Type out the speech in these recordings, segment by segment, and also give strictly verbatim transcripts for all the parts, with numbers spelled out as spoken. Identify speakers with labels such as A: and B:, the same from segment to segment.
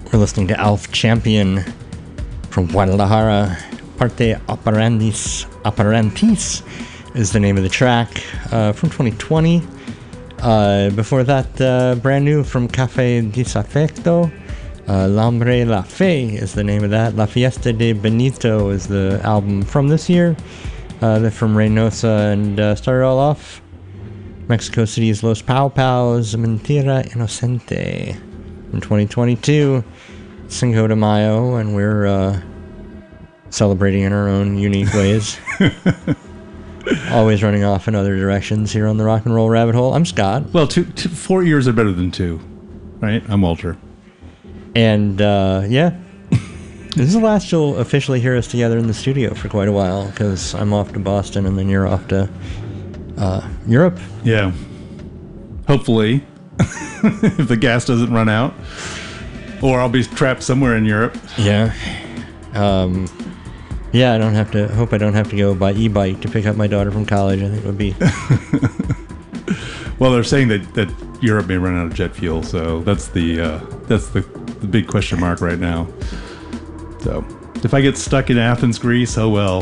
A: We're listening to Alf Champion from Guadalajara. Parte Operandis, Operantis is the name of the track, uh, from twenty twenty. Uh, before that, uh, brand new from Café Disaffecto. Uh, L'Hambre La Fe is the name of that. La Fiesta de Benito is the album from this year. Uh, they're from Reynosa, and uh, started all off Mexico City's Los Pau Paus, Mentira Inocente. In twenty twenty-two, Cinco de Mayo, and we're uh, celebrating in our own unique ways. Always running off in other directions here on the Rock and Roll Rabbit Hole. I'm Scott.
B: Well, two, two, four years are better than two, right? I'm Walter.
A: And, uh, yeah. This is the last you'll officially hear us together in the studio for quite a while, because I'm off to Boston, and then you're off to uh, Europe.
B: Yeah. Hopefully. If the gas doesn't run out. Or I'll be trapped somewhere in Europe.
A: Yeah. Um... Yeah, I don't have to. Hope I don't have to go by e-bike to pick up my daughter from college. I think it would be.
B: Well, they're saying that, that Europe may run out of jet fuel, so that's the uh, that's the, the big question mark right now. So, if I get stuck in Athens, Greece, oh well.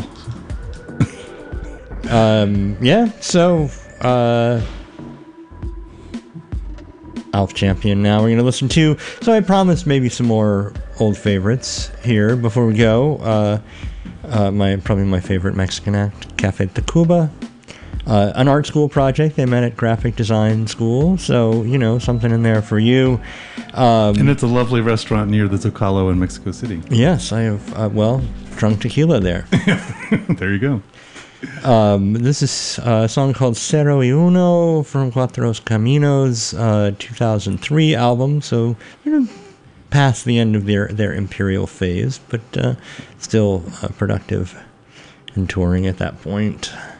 A: um. Yeah. So, uh, Alf Champion. Now we're gonna listen to. So I promised maybe some more old favorites here before we go. Uh. Uh, my probably my favorite Mexican act, Café Tacuba, uh, an art school project. They met at graphic design school, so you know something in there for you. Um,
B: and it's a lovely restaurant near the Zocalo in Mexico City.
A: Yes, I have. Uh, well, drunk tequila there.
B: There you go.
A: Um, this is a song called Cero y Uno from Cuatro Caminos, uh, two thousand three album. So you know, past the end of their, their imperial phase, but uh, still uh, productive and touring at that point.